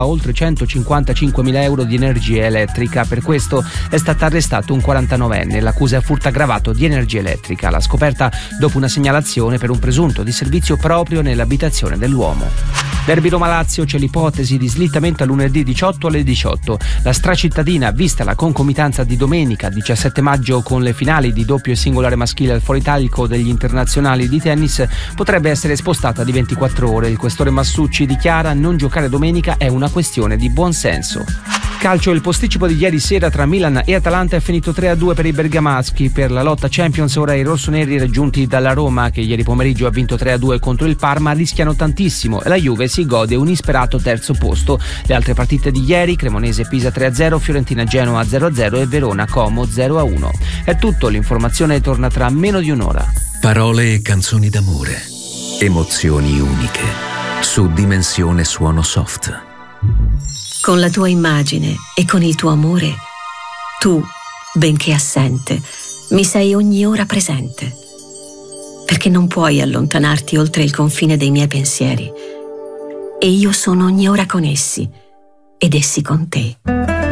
a oltre 155.000 euro di energia elettrica. Per questo è stato arrestato un 49enne. L'accusa è furto aggravato di energia elettrica. La scoperta dopo una segnalazione per un presunto disservizio proprio nell'abitazione dell'uomo. Derby Roma-Lazio, c'è l'ipotesi di slittamento a lunedì 18 alle 18. La stracittadina, vista la concomitanza di domenica 17 maggio con le finali di doppio e singolare maschile al Fuoritalico degli internazionali di tennis, potrebbe essere spostata di 24 ore. Il questore Massucci dichiara: non giocare domenica è una questione di buonsenso. Calcio, il posticipo di ieri sera tra Milan e Atalanta è finito 3-2 per i bergamaschi. Per la lotta Champions ora i rossoneri, raggiunti dalla Roma, che ieri pomeriggio ha vinto 3-2 contro il Parma, rischiano tantissimo e la Juve si gode un isperato terzo posto. Le altre partite di ieri: Cremonese-Pisa 3-0, Fiorentina-Genoa 0-0 e Verona-Como 0-1. È tutto, l'informazione torna tra meno di un'ora. Parole e canzoni d'amore, emozioni uniche, su Dimensione Suono Soft. Con la tua immagine e con il tuo amore, tu, benché assente, mi sei ogni ora presente. Perché non puoi allontanarti oltre il confine dei miei pensieri. E io sono ogni ora con essi, ed essi con te.